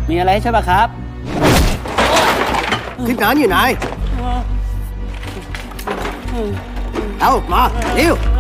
มีอะไรใช่ป่ะครับขึ้นนานอยู่ไหนเอามาเร็ว